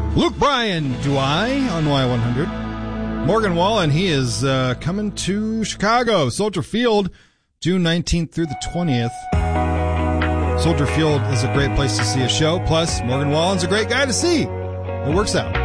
Luke Bryan, Do I, on Y100. Morgan Wallen, he is coming to Chicago, Soldier Field, June 19th through the 20th. Soldier Field is a great place to see a show, plus Morgan Wallen's a great guy to see. It works out.